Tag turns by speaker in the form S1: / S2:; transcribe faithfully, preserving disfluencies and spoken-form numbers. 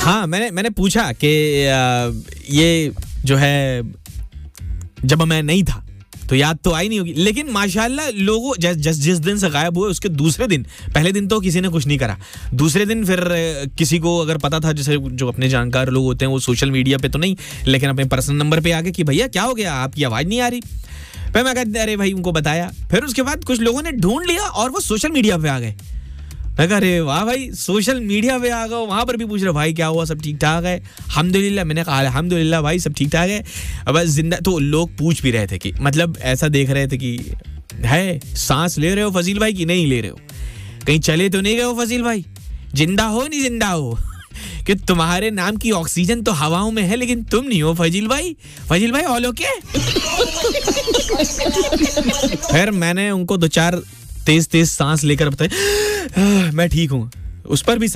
S1: हाँ, मैंने मैंने पूछा कि ये जो है जब मैं नहीं था तो याद तो आई नहीं होगी, लेकिन माशाल्लाह लोगों जिस जिस जिस दिन से गायब हुए उसके दूसरे दिन, पहले दिन तो किसी ने कुछ नहीं करा, दूसरे दिन फिर किसी को अगर पता था, जैसे जो अपने जानकार लोग होते हैं वो सोशल मीडिया पे तो नहीं लेकिन अपने पर्सनल नंबर पे आके कि भैया क्या हो गया, आपकी आवाज़ नहीं आ रही। फिर मैं कहते अरे भाई उनको बताया, फिर उसके बाद कुछ लोगों ने ढूंढ लिया और वो सोशल मीडिया पे आ गए। मैं कहा अरे वाह भाई, सोशल मीडिया पे आ गए, वहां पर भी पूछ रहे भाई क्या हुआ, सब ठीक ठाक है? अल्हम्दुलिल्लाह। मैंने कहा अल्हम्दुलिल्लाह भाई सब ठीक ठाक है, बस जिंदा। तो लोग पूछ भी रहे थे कि मतलब ऐसा देख रहे थे कि है सांस ले रहे हो फजील भाई कि नहीं ले रहे हो, कहीं चले तो नहीं गए हो फजील भाई, जिंदा हो नहीं जिंदा हो, कि तुम्हारे नाम की ऑक्सीजन तो हवाओं में है लेकिन तुम नहीं हो फजील भाई। फजील भाई ऑल ओके? फिर मैंने उनको दो चार तेज तेज सांस लेकर बताया मैं ठीक हूँ, उस पर भी